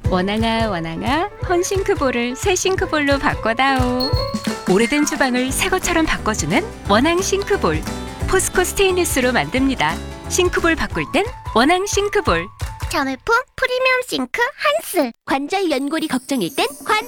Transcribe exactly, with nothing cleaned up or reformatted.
원앙아 원앙아 헌싱크볼을 새 싱크볼로 바꿔다오. 오래된 주방을 새 것처럼 바꿔주는 원앙 싱크볼. 포스코 스테인리스로 만듭니다. 싱크볼 바꿀 땐 원앙 싱크볼. 자매품 프리미엄 싱크 한스. 관절 연골이 걱정일 땐 관